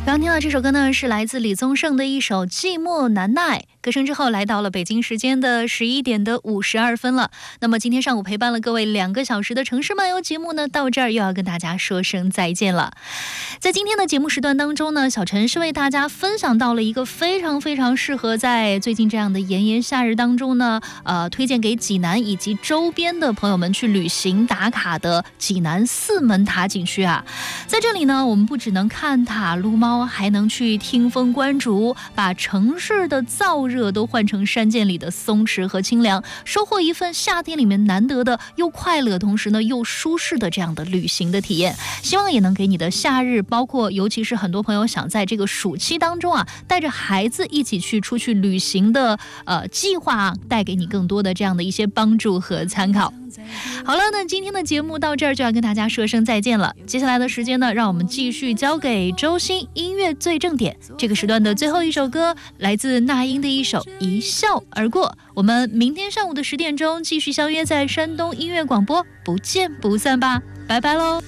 刚听到这首歌呢，是来自李宗盛的一首《寂寞难耐》。歌声之后，来到了北京时间的11点52分了。那么今天上午陪伴了各位2个小时的城市漫游节目呢，到这儿又要跟大家说声再见了。在今天的节目时段当中呢，小陈是为大家分享到了一个非常非常适合在最近这样的炎炎夏日当中呢，推荐给济南以及周边的朋友们去旅行打卡的济南四门塔景区啊。在这里呢，我们不只能看塔撸猫，还能去听风观竹，把城市的燥热都换成山涧里的松弛和清凉，收获一份夏天里面难得的又快乐同时呢又舒适的这样的旅行的体验。希望也能给你的夏日，包括尤其是很多朋友想在这个暑期当中啊，带着孩子一起出去旅行的计划啊，带给你更多的这样的一些帮助和参考。好了，那今天的节目到这儿就要跟大家说声再见了。接下来的时间呢，让我们继续交给周星音乐最正点。这个时段的最后一首歌来自那英的一首《一笑而过》。我们明天上午的10点钟继续相约在山东音乐广播，不见不散吧，拜拜喽。